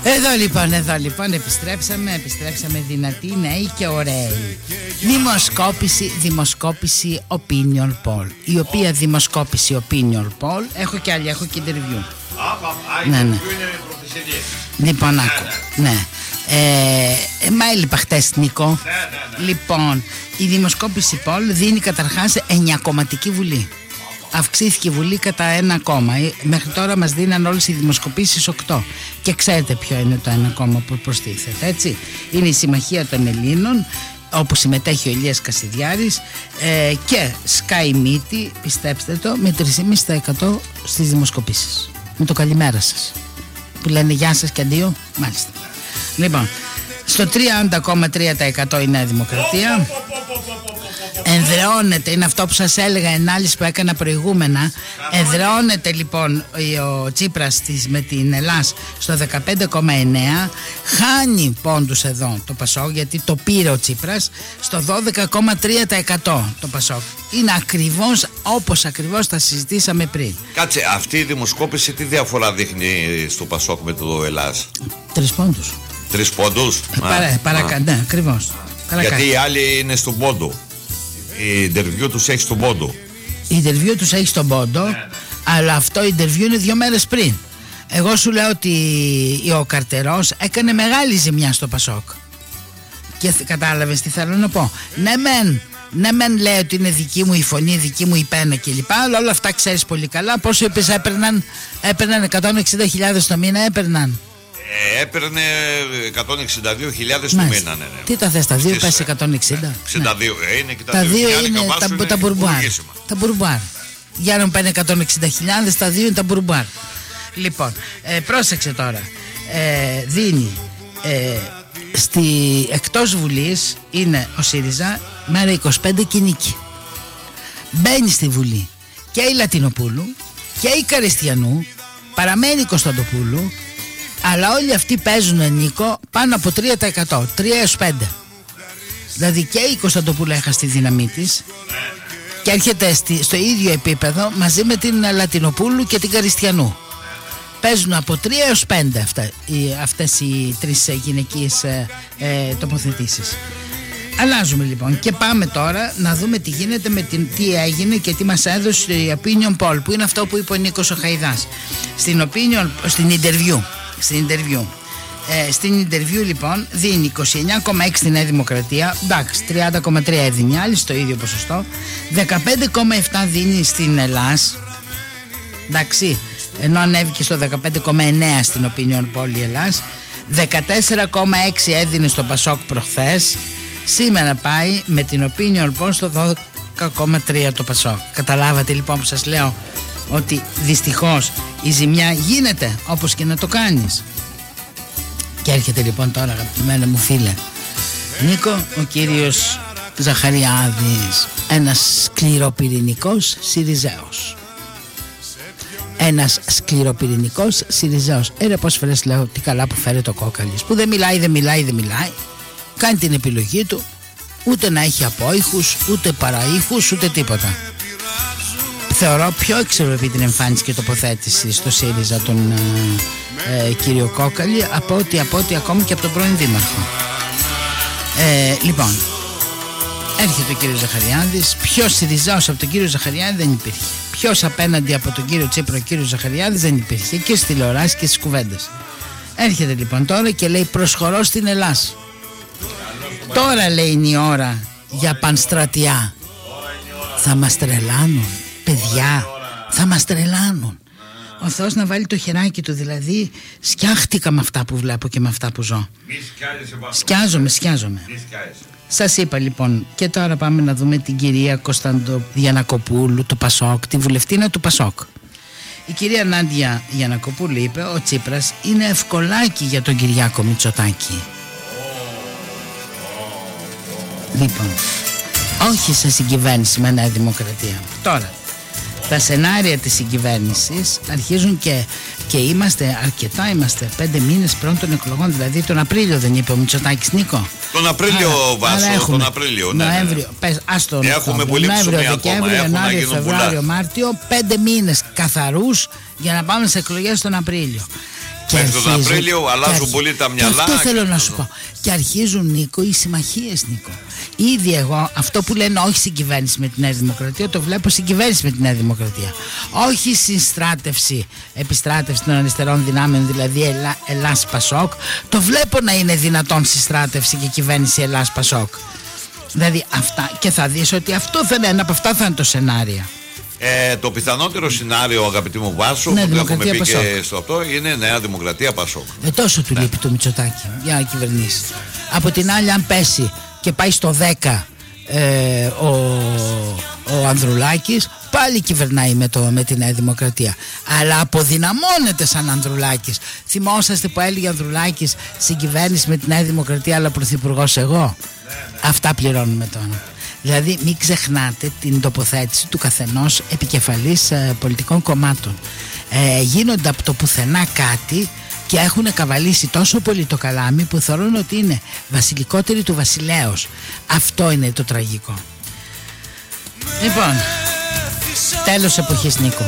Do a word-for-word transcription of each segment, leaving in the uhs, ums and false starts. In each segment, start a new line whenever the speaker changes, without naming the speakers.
Εδώ λοιπόν, εδώ λοιπόν επιστρέψαμε, επιστρέψαμε δυνατοί, νέοι και ωραίοι. Δημοσκόπηση, δημοσκόπηση Opinion Poll. Η οποία δημοσκόπηση Opinion Poll, έχω και άλλη, έχω και interview. Ναι, ναι. Λοιπόν, άκου, ναι. Ε, μα έλειπα χτες, Νίκο. Λοιπόν, η δημοσκόπηση Poll δίνει καταρχάς εννιακομματική βουλή. Αυξήθηκε η Βουλή κατά ένα κόμμα. Μέχρι τώρα μας δίναν όλες οι δημοσκοπήσεις οκτώ. Και ξέρετε ποιο είναι το ένα κόμμα που προστίθεται, έτσι. Είναι η Συμμαχία των Ελλήνων, όπου συμμετέχει ο Ηλίας Κασιδιάρης, ε, και σκάει μύτη, πιστέψτε το, με τρία κόμμα πέντε τοις εκατό στις δημοσκοπήσεις. Με το καλημέρα σας, που λένε γεια σας και αντίο. Μάλιστα. Λοιπόν, στο τριάντα κόμμα τρία τοις εκατό η Νέα Δημοκρατία. Ενδρεώνεται, είναι αυτό που σας έλεγα, ανάλυση που έκανα προηγούμενα. Ενδρεώνεται λοιπόν ο Τσίπρας με την Ελλάς στο δεκαπέντε κόμμα εννέα. Χάνει πόντους εδώ το Πασόκ, γιατί το πήρε ο Τσίπρας, στο δώδεκα κόμμα τρία τοις εκατό το Πασόκ. Είναι ακριβώς όπως ακριβώς τα συζητήσαμε πριν.
Κάτσε, αυτή η δημοσκόπηση τι διαφορά δείχνει στο Πασόκ με το Ελλάς?
Τρεις πόντους.
Τρεις πόντους.
Παρα, παρακα, ναι, ακριβώς.
Γιατί οι άλλοι είναι στον πόντο. Η interview τους έχει στον πόντο.
Η interview τους έχει στον πόντο, ναι, αλλά αυτό η interview είναι δύο μέρες πριν. Εγώ σου λέω ότι ο Καρτερός έκανε μεγάλη ζημιά στο Πασόκ. Και κατάλαβες τι θέλω να πω? Ναι μεν, ναι μεν λέει ότι είναι δική μου η φωνή, δική μου η πένα κλπ. Αλλά όλα αυτά ξέρεις πολύ καλά. Πόσο είπες έπαιρναν? Έπαιρναν εκατόν εξήντα χιλιάδες το μήνα, έπαιρναν.
Ε, έπαιρνε εκατόν εξήντα δύο χιλιάδες το μήνα, ναι, ναι.
Τι τα θες, τα δύο πες εκατόν εξήντα?
εξήντα δύο, ναι. Είναι και τα,
τα δύο.
δύο
είναι τα,
είναι
τα μπουρμπουάρ. Τα μπουρμπουάρ. Για να μου παίρνει εκατόν εξήντα χιλιάδες, τα δύο είναι τα μπουρμπουάρ. Λοιπόν, ε, πρόσεξε τώρα. Ε, δίνει ε, στη, εκτός Βουλής είναι ο ΣΥΡΙΖΑ μέρα είκοσι πέντε και νίκη. Μπαίνει στη Βουλή και η Λατινοπούλου και η Καριστιανού, παραμένει η Κωνσταντοπούλου. Αλλά όλοι αυτοί παίζουν, Νίκο, πάνω από τρία τοις εκατό, τρία έως πέντε. Δηλαδή και η Κωνσταντοπούλα έχασε τη δύναμή της και έρχεται στη, στο ίδιο επίπεδο μαζί με την Λατινοπούλου και την Καριστιανού. Παίζουν από τρία έως πέντε αυτά, οι, αυτές οι τρεις γυναικείες ε, ε, τοποθετήσεις. Αλλάζουμε λοιπόν και πάμε τώρα να δούμε τι γίνεται με την, τι έγινε και τι μας έδωσε η Opinion Poll, που είναι αυτό που είπε ο Νίκος ο Χαϊδάς στην Opinion, στην interview. Στην interview. Ε, στην interview λοιπόν δίνει είκοσι εννέα κόμμα έξι στη Νέα Δημοκρατία, εντάξει, τριάντα κόμμα τρία έδινε άλλη στο ίδιο ποσοστό, δεκαπέντε κόμμα επτά δίνει στην Ελλάς, εντάξει, ενώ ανέβηκε στο δεκαπέντε κόμμα εννέα στην Opinion Poll η Ελλάς, δεκατέσσερα κόμμα έξι έδινε στο Πασόκ προχθές, σήμερα πάει με την Opinion Poll στο δώδεκα κόμμα τρία το Πασόκ. Καταλάβατε λοιπόν που σας λέω ότι δυστυχώς η ζημιά γίνεται όπως και να το κάνεις. Και έρχεται λοιπόν τώρα, αγαπημένα μου φίλε Νίκο, ο κύριος Ζαχαριάδης, ένας σκληροπυρηνικός Συριζέος. Ένας σκληροπυρηνικός Συριζέος. Έρε πώς φορές λέω τι καλά που φέρει το Κόκαλης, που δεν μιλάει, δεν μιλάει, δεν μιλάει. Κάνει την επιλογή του, ούτε να έχει απόϊχους, ούτε παραήχους, ούτε τίποτα. Θεωρώ πιο εξαιρετική την εμφάνιση και τοποθέτηση στο ΣΥΡΙΖΑ τον ε, ε, κύριο Κόκαλη από ότι, από ότι ακόμη και από τον πρώην Δήμαρχο. Ε, λοιπόν, έρχεται ο κύριος Ζαχαριάδης. Ποιος ΣΥΡΙΖΑος από τον κύριο Ζαχαριάδη δεν υπήρχε. Ποιος απέναντι από τον κύριο Τσίπρα, ο κύριος Ζαχαριάδης δεν υπήρχε. Και στις τηλεοράσεις και στις κουβέντες. Έρχεται λοιπόν τώρα και λέει προσχωρώ στην Ελλάς. Τώρα λέει είναι η ώρα για πανστρατιά. Θα μας τρελάνουν. Παιδιά, θα μας τρελάνουν. Ο Θεός να βάλει το χεράκι του, δηλαδή σκιάχτηκα με αυτά που βλέπω και με αυτά που ζω. Σκιάζομαι, σκιάζομαι. Σας είπα λοιπόν, και τώρα πάμε να δούμε την κυρία Κωνσταντο Γιαννακοπούλου του Πασόκ, τη βουλευτήνα του Πασόκ. Η κυρία Νάντια Γιαννακοπούλου είπε ο Τσίπρας είναι ευκολάκι για τον Κυριάκο Μητσοτάκη. Λοιπόν, όχι σε συγκυβέρνηση με Νέα Δημοκρατία. Τώρα, τα σενάρια της συγκυβέρνησης αρχίζουν και, και είμαστε αρκετά, είμαστε πέντε μήνες πρώτων των εκλογών, δηλαδή τον Απρίλιο δεν είπε ο Μητσοτάκης, Νίκο?
Τον Απρίλιο, Βάσο, τον Απρίλιο, ναι,
Νοέμβριο,
ναι.
πες, ας τον
έχουμε πολύ
Νοέμβριο,
ψωμί
Δεκέμβριο,
ακόμα,
Ιανουάριο, Φεβρουάριο, Μάρτιο, πέντε μήνες καθαρούς για να πάμε σε εκλογές τον Απρίλιο.
Μέχρι τον Απρίλιο αλλάζουν πολύ τα μυαλά.
Αυτό θέλω να σου πω. Και αρχίζουν, Νίκο, οι συμμαχίες, Νίκο. Ήδη εγώ αυτό που λένε όχι στην κυβέρνηση με τη Νέα Δημοκρατία, το βλέπω στην κυβέρνηση με τη Νέα Δημοκρατία. Όχι συνστράτευση, επιστράτευση των αριστερών δυνάμεων, δηλαδή Ελλά, Ελλάς Πασόκ. Το βλέπω να είναι δυνατόν συστράτευση και κυβέρνηση Ελλάς Πασόκ. Δηλαδή αυτά, και θα δεις ότι αυτό θα είναι, ένα από αυτά θα είναι το σενάριο.
Ε, το πιθανότερο σενάριο, αγαπητή μου Βάσο,
ναι,
που το έχουμε πει
Πασόκ.
Και στο αυτό, είναι Νέα Δημοκρατία Πασόκ.
Ε, τόσο του ναι. λείπει το Μητσοτάκη για να κυβερνήσει. Από την άλλη, αν πέσει και πάει στο δέκα ε, ο, ο Ανδρουλάκης, πάλι κυβερνάει με, το, με τη Νέα Δημοκρατία. Αλλά αποδυναμώνεται σαν Ανδρουλάκης. Θυμόσαστε που έλεγε Ανδρουλάκης στην κυβέρνηση με τη Νέα Δημοκρατία, αλλά πρωθυπουργός εγώ. Ναι, ναι. Αυτά πληρώνουμε τώρα. Δηλαδή μην ξεχνάτε την τοποθέτηση του καθενός επικεφαλής ε, πολιτικών κομμάτων. Ε, γίνονται από το πουθενά κάτι και έχουν καβαλήσει τόσο πολύ το καλάμι που θεωρούν ότι είναι βασιλικότεροι του βασιλέως. Αυτό είναι το τραγικό. Λοιπόν, τέλος εποχής, Νίκο.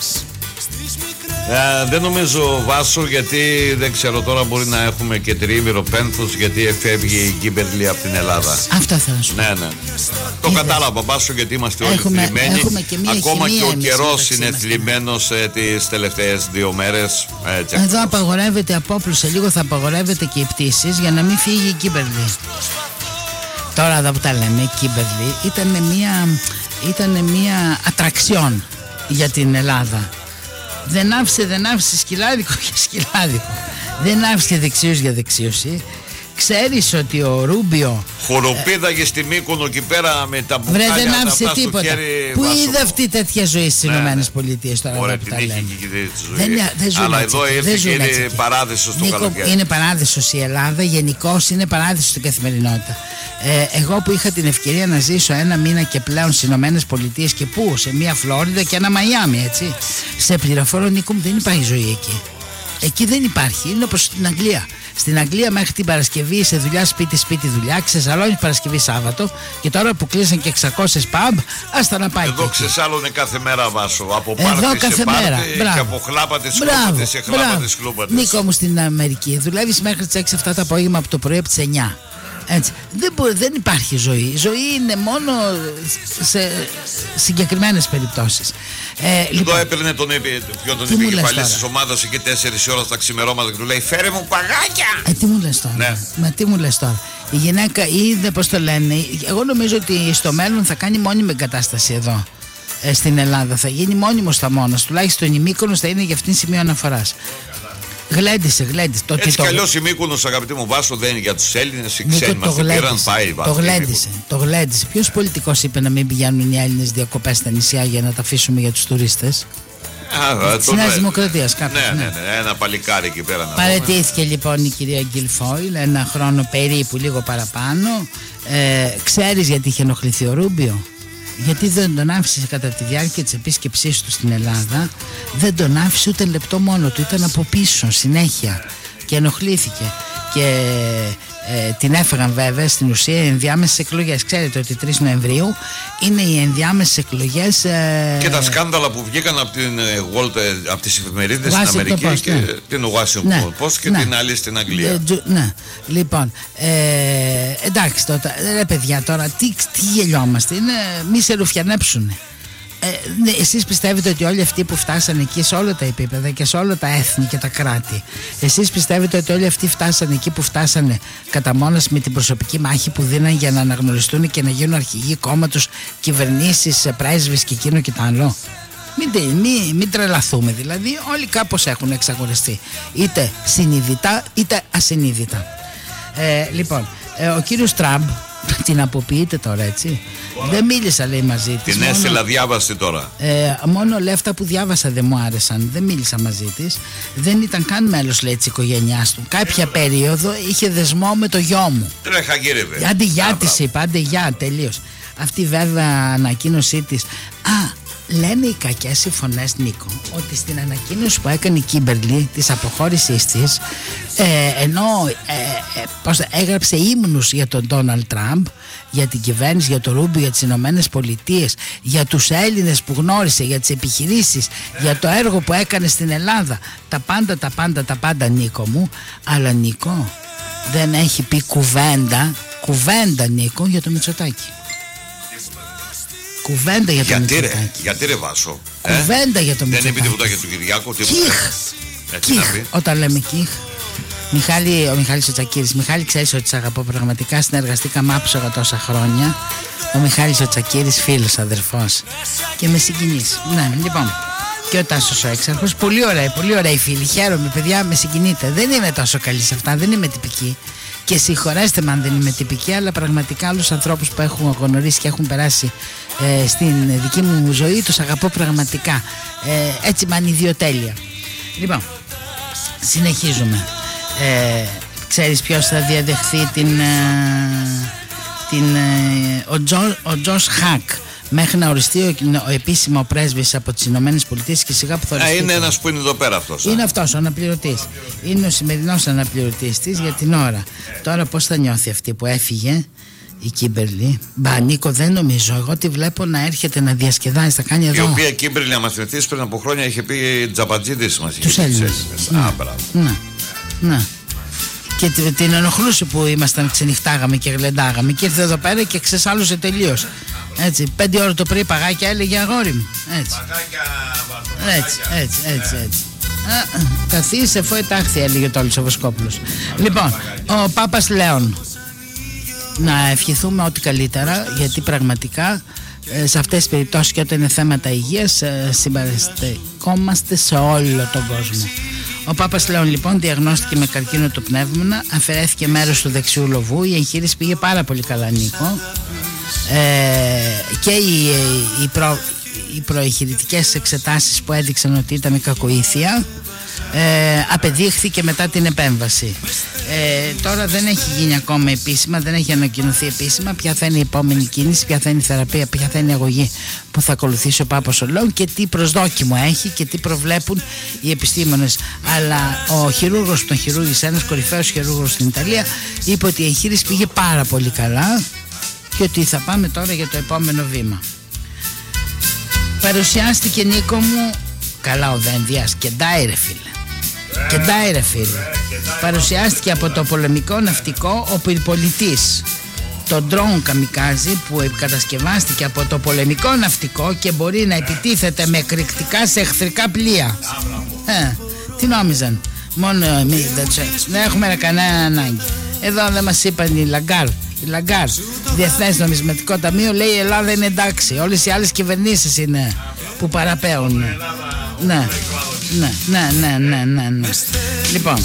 Ε, δεν νομίζω, Βάσο, γιατί δεν ξέρω τώρα, μπορεί να έχουμε και τριήμηρο πένθος, γιατί εφεύγει η Κίμπερλι από την Ελλάδα.
Αυτό θέλω να σου πω.
Ναι, ναι. Το
Είδες.
Κατάλαβα, Βάσο, γιατί είμαστε όλοι
Έχουμε-
θλιμμένοι.
έχουμε και μία
Ακόμα
χημεία
και ο
εμείς
καιρός
μεταξύ
είναι
μας.
θλιμμένος ε, τις τελευταίες δύο μέρες. Έτσι,
Εδώ
ακριβώς.
απαγορεύεται από όπλου, σε λίγο θα απαγορεύεται και οι πτήσεις για να μην φύγει η Κίμπερλι. Τώρα εδώ που τα λέμε, η Κίμπερλι ήταν μια, ήταν μια ατραξιόν για την Ελλάδα. Δεν άφησε, δεν άφησε σκυλάδικο για σκυλάδικο. Δεν άφησε δεξίους για δεξίωση. Ξέρεις ότι ο Ρούμπιο
Χοροπήδαγε στη Μύκονο εκεί πέρα με τα
βρε
μπουκάλια
δεν
τα
άφησε
αυτά στο
τίποτα.
χέρι,
Πού
Βάσο
είδε
μου.
αυτή τέτοια ζωή στις
Ναι,
Ηνωμένες
ναι.
Πολιτείες τώρα
Ωραία,
εδώ που
την
τα
είχε
λέμε.
και τη ζωή.
Δεν, δεν ζουν
Αλλά
έτσι,
εδώ
δεν
ήρθε
ζουν
και
έτσι
είναι
εκεί.
παράδεισο στο
Νίκο,
καλοκαίρι.
είναι παράδεισος η Ελλάδα, γενικώς είναι παράδεισος στην καθημερινότητα. Ε, εγώ που είχα την ευκαιρία να ζήσω ένα μήνα και πλέον στις Ηνωμένες Πολιτείες και πού, σε μια Φλόριντα και ένα Μαϊάμι, έτσι. Σε πληροφορώ, Νίκο μου, δεν υπάρχει ζωή εκεί. Εκεί δεν υπάρχει, είναι όπως στην Αγγλία. Στην Αγγλία μέχρι την Παρασκευή είσαι δουλειά, σπίτι, σπίτι, δουλειά. Ξεσαλώνει Παρασκευή, Σάββατο. Και τώρα που κλείσαν και εξακόσιες pub, άστα να πάει.
Εδώ
και
ξεσάλωνε κάθε μέρα, Βάσο. Από
Εδώ
πάρτι σε
κάθε
πάρτι
μέρα.
και από χλάπατες
Μπράβο,
χλούπατες σε
μπράβο.
χλάπατες χλούπατες.
Νίκο μου, στην Αμερική δουλεύεις μέχρι τις έξι εφτά το απόγευμα, από το πρωί από τις εννιά. Έτσι. Δεν, μπορεί, δεν υπάρχει ζωή. Η ζωή είναι μόνο σε συγκεκριμένες περιπτώσεις. Ε,
Εδώ
λοιπόν,
έπαιρνε τον, επι- ποιο τον
Τι μου λες
επικεφαλής
τώρα?
της ομάδας εκεί τέσσερις ώρα στα ξημερώματα και του λέει φέρε μου παγάκια.
ε, τι μου λες τώρα?
Ναι.
Μα τι μου λες τώρα? Η γυναίκα είδε πώς το λένε. Εγώ νομίζω ότι στο μέλλον θα κάνει μόνιμη εγκατάσταση εδώ. Ε, στην Ελλάδα θα γίνει μόνιμος θα μόνος. Τουλάχιστον η Μύκονος θα είναι για αυτήν σημείο αναφοράς. Γλέντισε, γλέντισε. Το ότι
Έτσι
το-
κι αλλιώς η Μύκονος, αγαπητή μου Βάσο, δεν είναι για τους Έλληνες. Οι
Νίκο,
ξένοι μας την πήραν,
γλέντισε,
πάει η
το
Βάσο.
γλέντισε, το γλέντισε. Ποιος πολιτικός είπε να μην πηγαίνουν οι Έλληνες διακοπές στα νησιά για να τα αφήσουμε για τους τουρίστες? Της Νέας Δημοκρατίας κάποιος.
Ναι, ναι, ναι, ένα παλικάρι εκεί πέρα να πούμε.
Παραιτήθηκε λοιπόν η κυρία Γκιλφόιλ ένα χρόνο περίπου, λίγο παραπάνω. Ε, ξέρεις γιατί είχε ενοχληθεί ο Ρούμπιο? Γιατί δεν τον άφησε κατά τη διάρκεια της επίσκεψής του στην Ελλάδα. Δεν τον άφησε ούτε λεπτό μόνο του. Ήταν από πίσω συνέχεια και ενοχλήθηκε. Και ε, την έφεγαν βέβαια στην ουσία οι ενδιάμεσες εκλογές. Ξέρετε ότι τρεις Νοεμβρίου είναι οι ενδιάμεσες εκλογές. Ε,
Και τα σκάνδαλα που βγήκαν από, την, ε, Walt, ε, από τις εφημερίδες στην
Washington
Αμερική
Post,
και
ναι.
την Washington
Ναι,
Post και
ναι.
την άλλη στην Αγγλία.
Ε, τζου- ναι, λοιπόν, ε, εντάξει τότε, ρε παιδιά τώρα, τι, τι γελιόμαστε, είναι, μη σε ρουφιανέψουνε. Ε, ναι, εσείς πιστεύετε ότι όλοι αυτοί που φτάσανε εκεί σε όλα τα επίπεδα και σε όλα τα έθνη και τα κράτη, εσείς πιστεύετε ότι όλοι αυτοί φτάσανε εκεί που φτάσανε κατά μόνος με την προσωπική μάχη που δίναν για να αναγνωριστούν και να γίνουν αρχηγοί κόμματος, κυβερνήσεις, πρέσβεις και εκείνο και το άλλο? Μην, τε- μη, μην τρελαθούμε, δηλαδή όλοι κάπως έχουν εξαγοριστεί, είτε συνειδητά είτε ασυνείδητα. Ε, λοιπόν, ε, ο κύριος Τραμπ την αποποιείται τώρα, έτσι. Δεν μίλησα, λέει, μαζί της.
Την
μόνο-
έστειλα διάβαστη τώρα.
ε, μόνο λέει αυτά που διάβασα δεν μου άρεσαν. Δεν μίλησα μαζί της. Δεν ήταν καν μέλος, λέει, της οικογένειάς του. Κάποια περίοδο είχε δεσμό με το γιο μου.
Τρέχα γύρευε.
Άντε γεια
Α,
της
μπράβο.
είπα, άντε γεια, τελείως. Αυτή βέβαια ανακοίνωσή της. Α, Λένε οι κακές οι φωνές, Νίκο, ότι στην ανακοίνωση που έκανε η Κίμπερλι της αποχώρησής της, ε, ενώ ε, ε, πώς, έγραψε ύμνους για τον Ντόναλντ Τραμπ, για την κυβέρνηση, για το Ρούμπιο, για τις Ηνωμένες Πολιτείες, για τους Έλληνες που γνώρισε, για τις επιχειρήσεις, για το έργο που έκανε στην Ελλάδα, τα πάντα, τα πάντα, τα πάντα, Νίκο μου. Αλλά, Νίκο, δεν έχει πει κουβέντα, κουβέντα, Νίκο, για το Μητσοτάκη. Κουβέντα για το
γιατί
Μητσοτάκη.
Ρε, γιατί ρε Βάσο.
Κουβέντα ε? για το Μητσοτάκη.
Δεν είπε τίποτα για τον Κυριάκο.
Κιχ.
Ε,
Κιχ. Όταν λέμε κιχ. Μιχάλη, ο Μιχάλης ο Τσακύρης. Μιχάλη, ξέρεις ότι σε αγαπώ πραγματικά. Συνεργαστήκαμε άψογα τόσα χρόνια. Ο Μιχάλης ο Τσακύρης, φίλος, αδερφός. Και με συγκινείς. Ναι, λοιπόν. Και ο Τάσος ο Έξαρχος. Πολύ ωραία, πολύ ωραία οι φίλοι. Χαίρομαι, παιδιά, με συγκινείτε. Δεν είμαι τόσο καλή σε αυτά, δεν είμαι τυπική. Και συγχωρέστε με αν δεν είμαι τυπική, αλλά πραγματικά άλλους ανθρώπους που έχουν γνωρίσει και έχουν περάσει ε, στην δική μου ζωή τους αγαπώ πραγματικά. Ε, έτσι με ανιδιοτέλεια. Λοιπόν, συνεχίζουμε. Ε, ξέρεις ποιος θα διαδεχθεί την, ε, την, ε, ο, Τζο, ο Τζος Χακ μέχρι να οριστεί ο, ο επίσημο πρέσβης από τις Ηνωμένες Πολιτείες και σιγά που θα οριστεί.
Α, είναι ένας που είναι εδώ πέρα αυτός.
Είναι αυτός ο αναπληρωτής. Είναι ο σημερινός αναπληρωτής της για την ώρα. Τώρα πώς θα νιώθει αυτή που έφυγε η Κίμπερλι? Μπα, Νίκο, δεν νομίζω. Εγώ τη βλέπω να έρχεται να διασκεδάζει, θα κάνει εδώ.
Η οποία Κίμπερλι αμαθητής πριν από χρόνια είχε πει Τζαμπατζίδης μας.
Τους Έλληνες.
Α, μπράβο.
Ναι, ναι. Και την ενοχλούσε που ήμασταν, ξενυχτάγαμε και γλεντάγαμε και ήρθε εδώ πέρα και ξεσάλωσε τελείως. Έτσι, πέντε ώρα το πρωί παγάκια έλεγε αγόρι μου. Έτσι. Έτσι, έτσι, έτσι, έτσι. Καθίσε φόε τάχθη, έλεγε το όλος ο Βοσκόπουλος. Λοιπόν, ο Πάπας Λέων. Να ευχηθούμε ό,τι καλύτερα, γιατί πραγματικά σε αυτές τις περιπτώσεις και όταν είναι θέματα υγείας συμπαραστεκόμαστε σε όλο τον κόσμο. Ο Πάπας Λέων λοιπόν διαγνώστηκε με καρκίνο του πνεύμονα, αφαιρέθηκε μέρος του δεξιού λοβού. Η εγχείρηση πήγε πάρα πολύ καλά, Νίκο. Ε, και οι, οι, προ, οι προεγχειρητικές εξετάσεις που έδειξαν ότι ήταν κακοήθεια ε, απεδείχθηκε μετά την επέμβαση. Ε, τώρα δεν έχει γίνει ακόμα επίσημα, δεν έχει ανακοινωθεί επίσημα ποια θα είναι η επόμενη κίνηση, ποια θα είναι η θεραπεία, ποια θα είναι η αγωγή που θα ακολουθήσει ο Πάπας ο Λέων και τι προσδόκιμο έχει και τι προβλέπουν οι επιστήμονες. Αλλά ο χειρούργος που τον χειρούργησε, ένας κορυφαίος χειρούργος στην Ιταλία, είπε ότι η εγχείρηση πήγε πάρα πολύ καλά και ότι θα πάμε τώρα για το επόμενο βήμα. Παρουσιάστηκε, Νίκο μου, καλά ο Δένδιας, και ντάι ρε φίλε. Και ντάι ρε φίλε. Παρουσιάστηκε από το πολεμικό ναυτικό ο πυρπολιτής. Το ντρόουν καμικάζι που κατασκευάστηκε από το πολεμικό ναυτικό και μπορεί να επιτίθεται με εκρηκτικά σε εχθρικά πλοία. Ε, τι νόμιζαν? Μόνο εμείς δεν έχουμε κανένα ανάγκη. Εδώ δεν μας είπαν οι Λαγκάρ. Η Λαγκάρ, Διεθνές Νομισματικό Ταμείο, λέει η Ελλάδα είναι εντάξει. Όλες οι άλλες κυβερνήσεις είναι που παραπέουν. Ναι, ναι, ναι, ναι, ναι, ναι, ναι. Λοιπόν,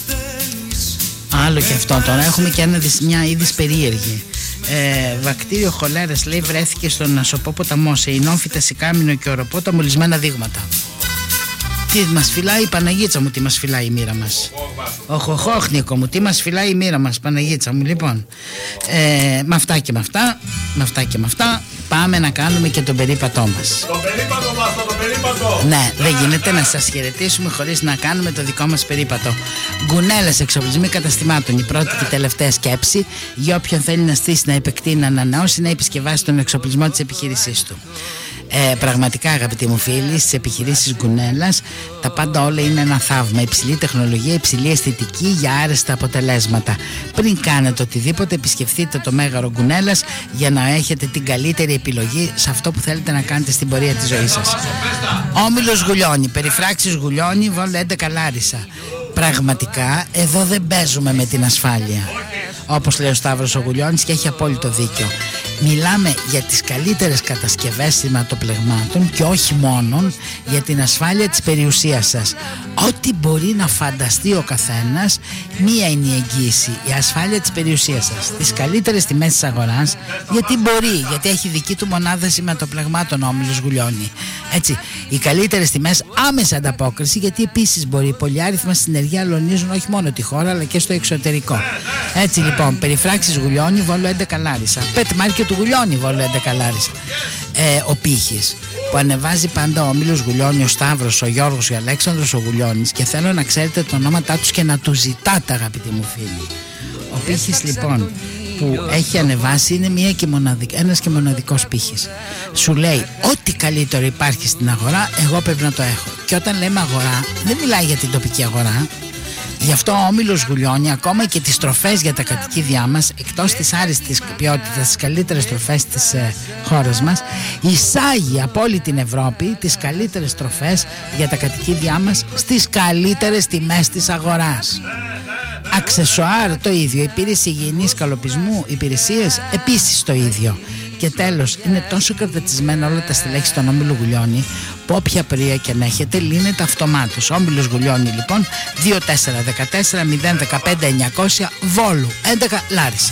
άλλο και αυτό τώρα. Έχουμε και ένα, μια είδης περίεργη. Ε, βακτήριο χολέρας, λέει, βρέθηκε στον Ασοπό ποταμό σε Ινόφυτα, Σικάμινο και Οροπό, τα μολυσμένα δείγματα. Τι μας φυλάει η Παναγίτσα μου, τι μας φυλάει η μοίρα μας. Οχοχόχνικο μου, τι μας φυλάει η μοίρα μας, Παναγίτσα μου. Λοιπόν, ε, με αυτά και με αυτά, με αυτά και με αυτά, πάμε να κάνουμε και τον περίπατό μας.
Τον περίπατο μας, τον περίπατο.
Ναι, δεν γίνεται να σας χαιρετήσουμε χωρίς να κάνουμε το δικό μας περίπατο. Γκουνέλες, εξοπλισμοί καταστημάτων. Η πρώτη και τελευταία σκέψη για όποιον θέλει να στήσει, να επεκτείνει, να ανανεώσει, να επισκευάσει τον εξοπλισμό της επιχείρησής του. Ε, πραγματικά, αγαπητοί μου φίλοι, στις επιχειρήσεις Γκουνέλας τα πάντα όλα είναι ένα θαύμα. Υψηλή τεχνολογία, υψηλή αισθητική για άρεστα αποτελέσματα. Πριν κάνετε οτιδήποτε, επισκεφτείτε το μέγαρο Γκουνέλας για να έχετε την καλύτερη επιλογή σε αυτό που θέλετε να κάνετε στην πορεία της ζωής σας. Όμιλος Γουλιώνη, περιφράξεις Γουλιώνη, Βόλο έντεκα Λάρισα. Πραγματικά εδώ δεν παίζουμε με την ασφάλεια, όπως λέει ο Σταύρος ο Γουλιώνης, και έχει απόλυτο δίκιο. Μιλάμε για τις καλύτερες κατασκευές σηματοπλεγμάτων και όχι μόνον για την ασφάλεια της περιουσίας σας. Ό,τι μπορεί να φανταστεί ο καθένας, μία είναι η εγγύηση, η ασφάλεια της περιουσίας σας. Τις καλύτερες τιμές της αγοράς, γιατί μπορεί, γιατί έχει δική του μονάδα σηματοπλεγμάτων ο Όμιλος Γουλιώνη. Έτσι, οι καλύτερες τιμές, άμεση ανταπόκριση, γιατί επίσης μπορεί πολυάριθμα συνεργεία αλωνίζουν όχι μόνο τη χώρα αλλά και στο εξωτερικό. Έτσι λοιπόν, περιφράξεις Γουλιώνη, Βόλο έντεκα Λάρισα. Pet Market του Γουλιώνη, Βόλο έντεκα Λάρισα. Ε, ο Πύχης που ανεβάζει πάντα ο Όμιλος Γουλιώνη, ο Σταύρος, ο Γιώργος, ο Αλέξανδρος, ο Γουλιώνης, και θέλω να ξέρετε τα ονόματά τους και να τους ζητάτε, αγαπητοί μου φίλοι. Ο Πύχης λοιπόν που έχει ανεβάσει είναι μια και μοναδικ... ένας και μοναδικός Πύχης. Σου λέει ό,τι καλύτερο υπάρχει στην αγορά, εγώ πρέπει να το έχω. Και όταν λέμε αγορά, δεν μιλάει για την τοπική αγορά. Γι' αυτό ο Όμιλος Γουλιώνη, ακόμα και τις τροφές για τα κατοικίδια μας, εκτός της άριστης ποιότητας, τις καλύτερες τροφές της ε, χώρας μας, εισάγει από όλη την Ευρώπη τις καλύτερες τροφές για τα κατοικίδια μας στις καλύτερες τιμές της αγοράς. Αξεσουάρ το ίδιο, υπηρεσία υγιεινής καλοπισμού, υπηρεσίες επίσης το ίδιο. Και τέλος, είναι τόσο κρατατισμένα όλα τα στελέχη στον Όμιλο Γουλιώνη που όποια πορεία και να έχετε λύνεται αυτομάτως. Όμιλος Γουλιώνη λοιπόν, δύο τέσσερα ένα τέσσερα μηδέν ένα πέντε εννιακόσια Βόλου έντεκα Λάρισα.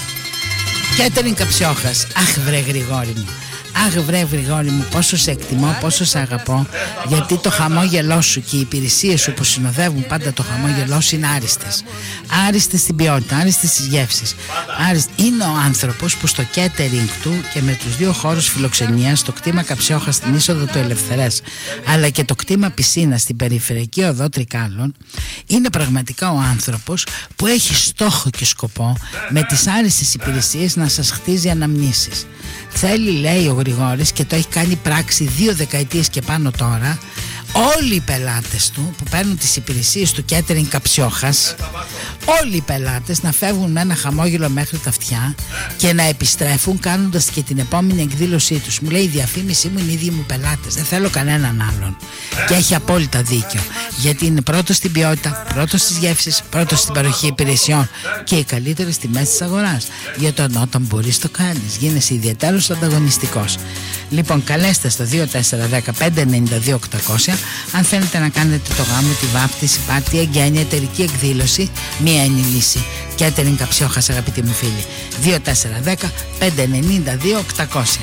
Κέτεριν Καψιόχας. Αχ βρε Γρηγόρη μου, αχ βρε Γρηγόρη μου, πόσο σε εκτιμώ, πόσο σε αγαπώ, γιατί το χαμόγελό σου και οι υπηρεσίες σου που συνοδεύουν πάντα το χαμόγελό σου είναι άριστες. Άριστες στην ποιότητα, άριστες στις γεύσεις. Άριστες. Είναι ο άνθρωπος που στο catering του και με τους δύο χώρους φιλοξενίας, το κτήμα Καψιόχα στην είσοδο του Ελευθερές, αλλά και το κτήμα Πισίνα στην περιφερειακή οδό Τρικάλων, είναι πραγματικά ο άνθρωπος που έχει στόχο και σκοπό με τις άριστες υπηρεσίες να σας χτίζει αναμνήσεις. Θέλει, λέει ο Γρηγόρης, και το έχει κάνει πράξη δύο δεκαετίες και πάνω τώρα, όλοι οι πελάτες του που παίρνουν τις υπηρεσίες του catering Καψιόχας, όλοι οι πελάτες να φεύγουν με ένα χαμόγελο μέχρι τα αυτιά και να επιστρέφουν κάνοντας και την επόμενη εκδήλωσή τους. Μου λέει η διαφήμιση μου είναι οι ίδιοι μου πελάτες, δεν θέλω κανέναν άλλον. Και έχει απόλυτα δίκιο, γιατί είναι πρώτος στην ποιότητα, πρώτος στις γεύσεις, πρώτος στην παροχή υπηρεσιών και οι καλύτερες τιμές της αγοράς. Γιατί όταν μπορείς το κάνεις, γίνεσαι ιδιαίτερος ανταγωνιστικός. Λοιπόν, καλέστε στο δύο τέσσερα ένα μηδέν πέντε εννιά δύο οκτακόσια αν θέλετε να κάνετε το γάμο, τη βάπτιση, πάρτι, εγγένεια, εταιρική εκδήλωση. Μία είναι η λύση. Κέτεριν Καψιόχας, αγαπητοί μου φίλοι. δύο τέσσερα ένα μηδέν πέντε εννιά δύο οκτακόσια.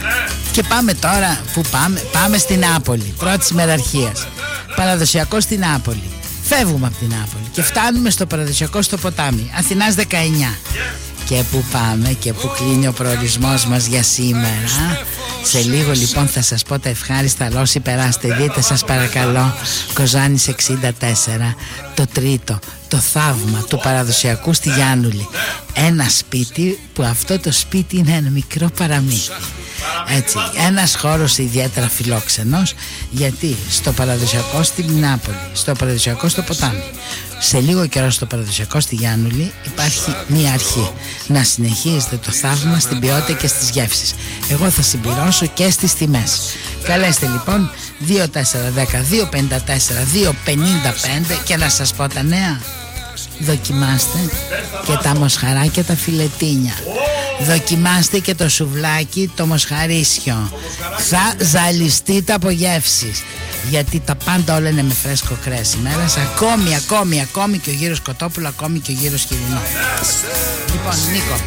Και πάμε τώρα, που πάμε, πάμε στην Νεάπολη, πρώτης ημεραρχίας. Παραδοσιακό στην Νεάπολη. Φεύγουμε από την Νεάπολη και φτάνουμε στο παραδοσιακό στο ποτάμι. Αθηνάς δεκαεννιά. Και που πάμε και που κλείνει ο προορισμός μας για σήμερα. Σε λίγο λοιπόν θα σας πω τα ευχάριστα. Όσοι περάστε δείτε σας παρακαλώ Κοζάνης εξήντα τέσσερα, το τρίτο, το θαύμα του παραδοσιακού στη Γιάννουλη. Ένα σπίτι που αυτό το σπίτι είναι ένα μικρό παραμύθι. Έτσι, ένας χώρος ιδιαίτερα φιλόξενος, γιατί στο παραδοσιακό στην Νεάπολη, στο παραδοσιακό στο ποτάμι, σε λίγο καιρό στο παραδοσιακό στη Γιάννουλη υπάρχει μία αρχή: να συνεχίζετε το θαύμα στην ποιότητα και στις γεύσεις. Εγώ θα συμπληρώσω και στις τιμές. Καλέστε λοιπόν δύο τέσσερα ένα μηδέν δύο πέντε τέσσερα δύο πέντε πέντε και να σας πω τα νέα. Δοκιμάστε και τα μοσχαράκια τα φιλετίνια. Δοκιμάστε και το σουβλάκι το μοσχαρίσιο. Θα ζαλιστείτε από γεύσεις, γιατί τα πάντα όλα είναι με φρέσκο κρέας ημέρας. Ακόμη, ακόμη, ακόμη και ο γύρος κοτόπουλο, ακόμη και ο γύρος χοιρινό. Λοιπόν, Νίκο,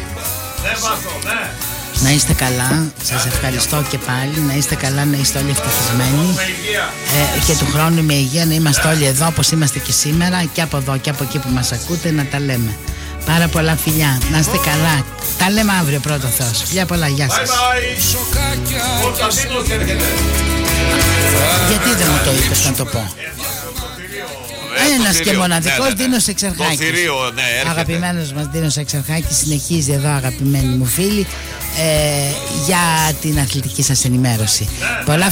να είστε καλά, σας ευχαριστώ και πάλι. Να είστε καλά, να είστε όλοι ευτυχισμένοι, ε, και του χρόνου με υγεία να είμαστε όλοι εδώ όπως είμαστε και σήμερα, και από εδώ και από εκεί που μας ακούτε, να τα λέμε. Πάρα πολλά φιλιά, να είστε καλά. Τα λέμε αύριο πρώτο Θεός. Φιλιά πολλά, γεια σας. Γιατί δεν μου το είπες να το πω? Ένας και μοναδικός, ναι, ναι, Δίνος Εξαρχάκης. Ναι, αγαπημένος μας Δίνος Εξαρχάκης συνεχίζει εδώ, αγαπημένοι μου φίλοι, ε, για την αθλητική σας ενημέρωση. Πολλά